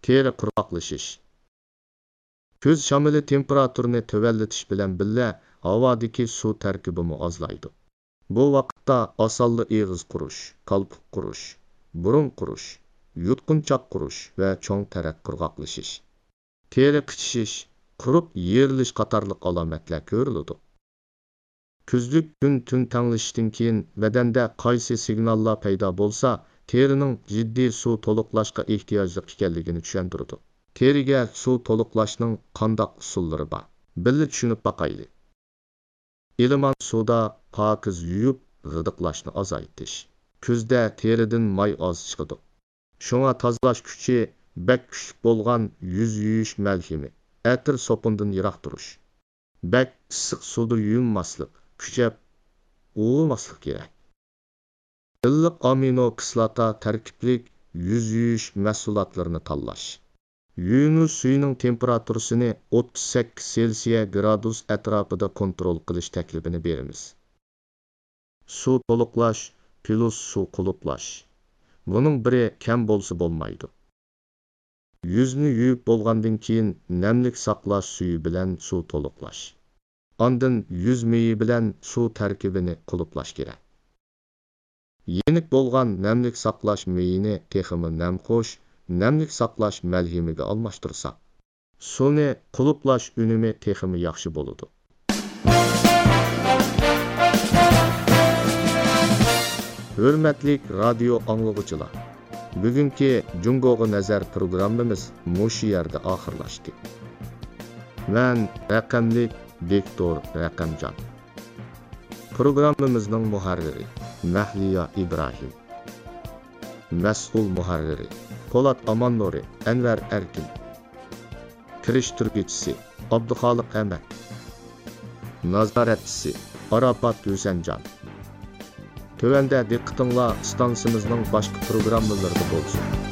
Teri qurg'oqlashish. Kuz shamili temperaturani tövəlletish bilan birga havodagi suv tarkibimi ozlaydi. Bu vaqtda osonli eg'iz qurish, qalpoq qurish, burun qurish, yutqunchoq qurish va cho'ng tarak qurg'oqlashish. Teri qichishish, qurib yerilish qatorliq alomatlar ko'riladi. Kuzlik kun tun tanglashishdan keyin badanda qaysi signallar paydo bo'lsa, terining jiddiy suv to'liqlashga ehtiyojli ekanligini tushuntiradi. Teriga suv to'liqlashning qanday usullari bor? Birga tushunib boqaylik. Iliman suvda pokiz yuvib, g'idiqlashni azaytish. Kuzda teridan may oz chiqadi. Shunga tozalash kuchi bak kuchli bo'lgan yuz yuvish malhimi, atir so'pindan yiroq turish. Bak issiq suvda yuvinmaslik, kuchab uvilmaslik kerak. Illiq amino kislota tarkibli yuz yuvish mahsulotlarini tanlash. Yuvinish suyining temperaturasini 38 Selsiya gradus atrofida kontrol qilish taklifini beramiz. Suv to'liqlash plus suv quluplash. Buning biri kam bo'lsa bo'lmaydi. Yuzni yuvib bo'lgandan keyin namlik saqlash suyi bilan suv to'liqlash. Ondan yuz meyi bilan suv tarkibini quluplash kerak. Yenik bo'lgan namlik saqlash meyini texmi nam qo'sh, namlik saqlash malhimiga almashtirsak, suvni quluplash unumi texmi yaxshi bo'ladi. Hurmatli radio anglag'uchilar, bugungi Jungoga nazar programmamiz mushu yerda oxirlashdi. Men raqamli Viktor Raqamjon. Programmamizning muharriri Mahliya Ibrohim. Mas'ul muharriri Polat Amannuri Anvar Erkin. Kirishtirgüchisi Abduxoliq Ahmad. Nazoratchisi Arafat Husanjon. Tövəndə diqqətinizlər stansiyamızın başqa proqramlarında olsun.